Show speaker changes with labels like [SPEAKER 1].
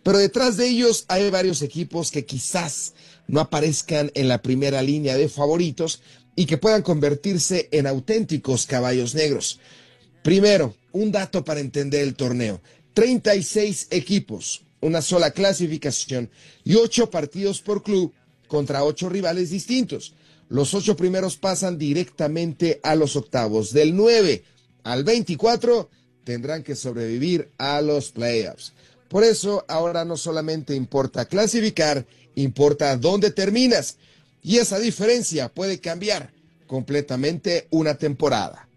[SPEAKER 1] Pero detrás de ellos hay varios equipos que quizás no aparezcan en la primera línea de favoritos y que puedan convertirse en auténticos caballos negros. Primero, un dato para entender el torneo. 36 equipos, una sola clasificación y 8 partidos por club contra 8 rivales distintos. Los 8 primeros pasan directamente a los octavos. Del 9 al 24 tendrán que sobrevivir a los playoffs. Por eso ahora no solamente importa clasificar, importa dónde terminas. Y esa diferencia puede cambiar completamente una temporada.